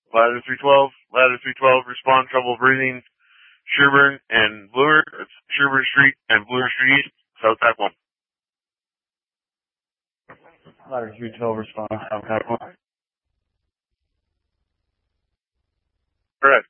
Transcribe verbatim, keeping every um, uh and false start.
Ladder three twelve, Ladder three twelve, respond, trouble breathing, Sherburne and Bloor, Sherburne Street and Bloor Street East, South Pack one. Ladder three twelve, respond, South Pack one. Correct.